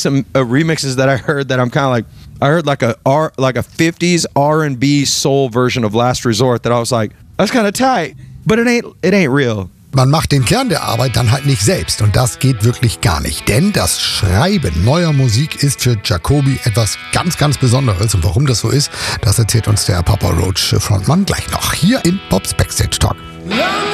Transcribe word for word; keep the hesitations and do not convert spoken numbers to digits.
some uh, remixes that I heard that I'm kind of like, I heard like a R, like a fifties R and B soul version of Last Resort that I was like, that's kind of tight, but it ain't, it ain't real. Man macht den Kern der Arbeit dann halt nicht selbst und das geht wirklich gar nicht, denn das Schreiben neuer Musik ist für Jacoby etwas ganz, ganz Besonderes und warum das so ist, das erzählt uns der Papa Roach Frontmann gleich noch hier im Pops Backstage Talk.